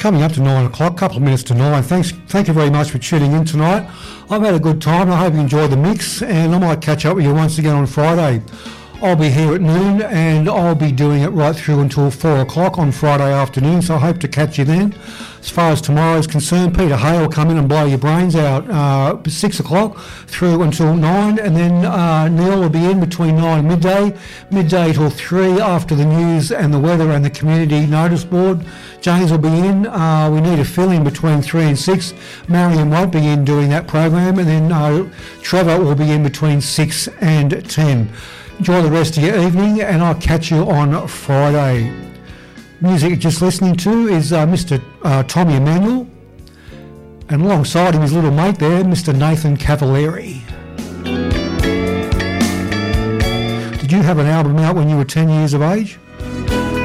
coming up to 9 o'clock, a couple of minutes to 9. Thank you very much for tuning in tonight. I've had a good time. I hope you enjoyed the mix, and I might catch up with you once again on Friday. I'll be here at noon, and I'll be doing it right through until 4 o'clock on Friday afternoon, so I hope to catch you then. As far as tomorrow is concerned, Peter Hay will come in and blow your brains out 6 o'clock through until 9, and then Neil will be in between 9 and midday till 3 after the news and the weather and the community notice board. James will be in. We need a fill-in between 3 and 6. Marion won't be in doing that program, and then Trevor will be in between 6 and 10. Enjoy the rest of your evening, and I'll catch you on Friday. Music you're just listening to is Mr. Tommy Emmanuel, and alongside him his little mate there, Mr. Nathan Cavalieri. Did you have an album out when you were 10 years of age?